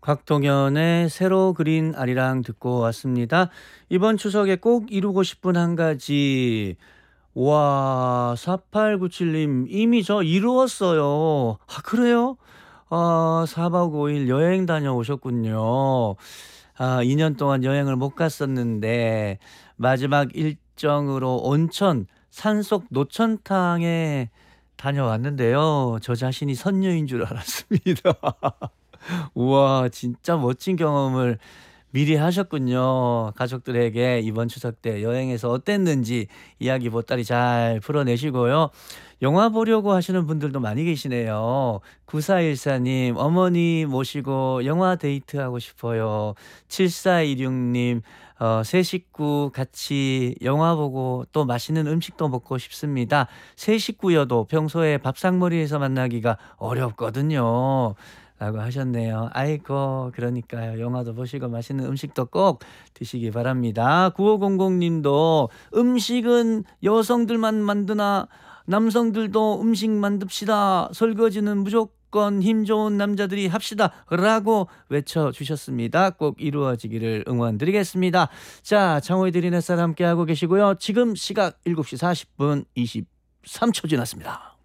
곽동현의 새로 그린 아리랑 듣고 왔습니다. 이번 추석에 꼭 이루고 싶은 한 가지. 와, 4897님, 이미 저 이루었어요. 아, 그래요? 4박 5일 여행 다녀오셨군요. 2년 동안 여행을 못 갔었는데, 마지막 일정으로 온천, 산속 노천탕에 다녀왔는데요. 저 자신이 선녀인 줄 알았습니다. 우와, 진짜 멋진 경험을 미리 하셨군요. 가족들에게 이번 추석 때 여행에서 어땠는지 이야기 보따리 잘 풀어내시고요. 영화 보려고 하시는 분들도 많이 계시네요. 9414님, 어머니 모시고 영화 데이트하고 싶어요. 7416님, 세 식구 같이 영화 보고 또 맛있는 음식도 먹고 싶습니다. 세 식구여도 평소에 밥상머리에서 만나기가 어렵거든요. 라고 하셨네요. 아이고, 그러니까요. 영화도 보시고 맛있는 음식도 꼭 드시기 바랍니다. 9500님도 음식은 여성들만 만드나 남성들도 음식 만듭시다. 설거지는 무조건 힘 좋은 남자들이 합시다. 라고 외쳐주셨습니다. 꼭 이루어지기를 응원드리겠습니다. 자, 창호의 드리는 쌀 함께하고 계시고요. 지금 시각 7시 40분 23초 지났습니다.